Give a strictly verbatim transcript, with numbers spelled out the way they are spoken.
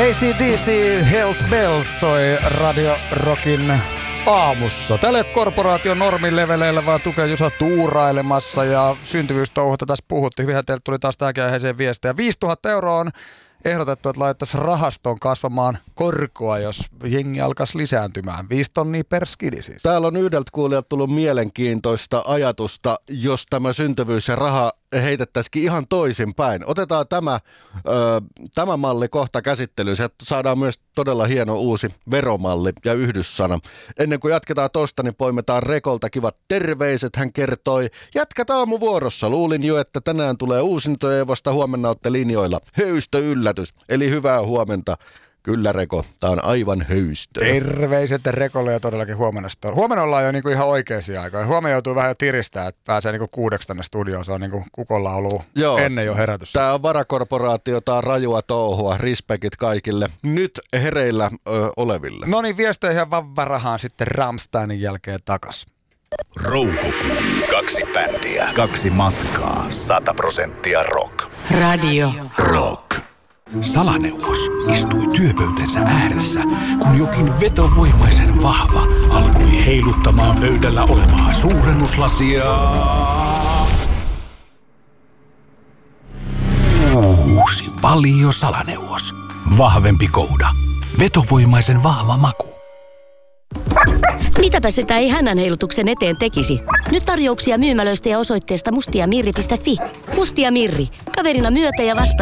A C D C Hells Bells soi Radio Rockin aamussa. Tälle korporaation normin leveleillä vaan tukea Jusa tuurailemassa ja syntyvyystouhuta tässä puhuttiin. Hyvinhän teille tuli taas tämäkin aiheeseen viestiä. viisituhatta euroa on ehdotettu, että laitettaisiin rahastoon kasvamaan korkoa, jos jengi alkaisi lisääntymään. Viisi tonnia per skidi siis. Täällä on yhdeltä kuulijalta tullut mielenkiintoista ajatusta, jos tämä syntyvyys ja raha heitettäisikin ihan toisinpäin. Otetaan tämä, ö, tämä malli kohta käsittelyyn. Se saadaan myös todella hieno uusi veromalli ja yhdyssana. Ennen kuin jatketaan tosta, niin poimetaan Rekolta kivat terveiset. Hän kertoi, jatketaan aamuvuorossa. Luulin jo, että tänään tulee uusintoja ja vasta huomenna olette linjoilla. Höystö yllätys. Eli hyvää huomenta. Kyllä Reko, tää on aivan höystö. Terveiset Rekolle ja todellakin huomenna. Huomenna ollaan jo niinku ihan oikeisiin aikoihin. Huomenna joutuu vähän jo tiristää, että pääsee niinku kuudeksi tänne studioon. Se on niinku kukolla ollut Joo. ennen jo herätys. Tää on varakorporaatio, tää on rajua touhua. Respekit kaikille nyt hereillä ö, oleville. No niin, viesteihin vaan varahaan sitten Rammsteinin jälkeen takas. Roukokuu. Kaksi bändiä. Kaksi matkaa. Sata prosenttia rock. Radio Rock. Salaneuvos istui työpöytänsä ääressä, kun jokin vetovoimaisen vahva alkoi heiluttamaan pöydällä olevaa suurennuslasia. Uusi Valio Salaneuvos. Vahvempi kouda. Vetovoimaisen vahva maku. Mitäpä sitä ei hännän heilutuksen eteen tekisi? Nyt tarjouksia myymälöistä ja osoitteesta mustiamirri piste fi. Mustia Mirri. Kaverina myötä ja vasta